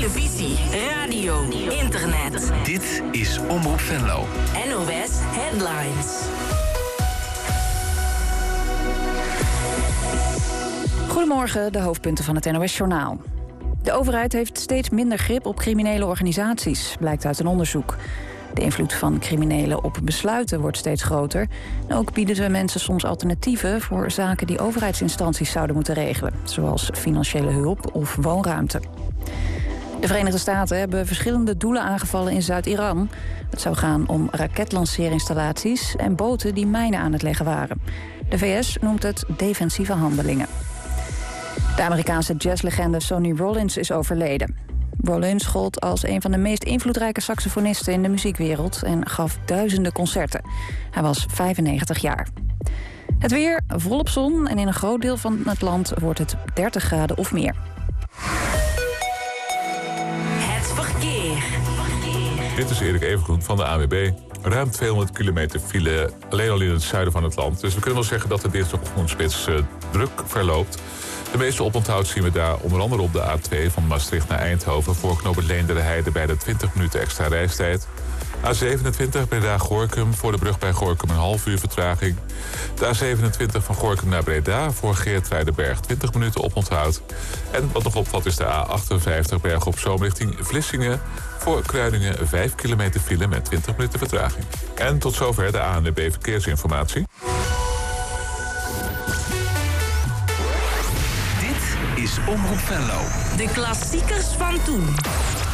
televisie, radio, internet. Dit is Omroep Venlo. NOS Headlines. Goedemorgen, de hoofdpunten van het NOS-journaal. De overheid heeft steeds minder grip op criminele organisaties, blijkt uit een onderzoek. De invloed van criminelen op besluiten wordt steeds groter. En ook bieden ze mensen soms alternatieven voor zaken die overheidsinstanties zouden moeten regelen, zoals financiële hulp of woonruimte. De Verenigde Staten hebben verschillende doelen aangevallen in Zuid-Iran. Het zou gaan om raketlanceerinstallaties en boten die mijnen aan het leggen waren. De VS noemt het defensieve handelingen. De Amerikaanse jazzlegende Sonny Rollins is overleden. Rollins gold als een van de meest invloedrijke saxofonisten in de muziekwereld en gaf duizenden concerten. Hij was 95 jaar. Het weer, volop zon en in een groot deel van het land wordt het 30 graden of meer. Het verkeer. Dit is Erik Evengroen van de ANWB. Ruim 200 kilometer file, alleen al in het zuiden van het land. Dus we kunnen wel zeggen dat de dinsdagochtendspits druk verloopt. De meeste oponthoud zien we daar onder andere op de A2 van Maastricht naar Eindhoven. Voor knooppunt Leenderheide bij de 20 minuten extra reistijd. A27 Breda-Gorinchem voor de brug bij Gorinchem een half uur vertraging. De A27 van Gorinchem naar Breda voor Geertruidenberg 20 minuten oponthoud. En wat nog opvalt is de A58 Berg op Zoom richting Vlissingen. Voor Kruiningen 5 kilometer file met 20 minuten vertraging. En tot zover de ANWB Verkeersinformatie. Dit is Omroep Venlo. De klassiekers van toen.